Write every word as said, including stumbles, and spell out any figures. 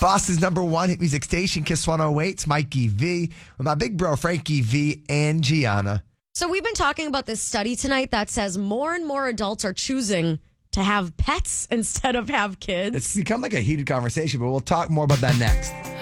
Boston's number one hit music station, Kiss one oh eight. It's Mikey V with my big bro, Frankie V and Gianna. So we've been talking about this study tonight that says more and more adults are choosing to have pets instead of have kids. It's become like a heated conversation, but we'll talk more about that next.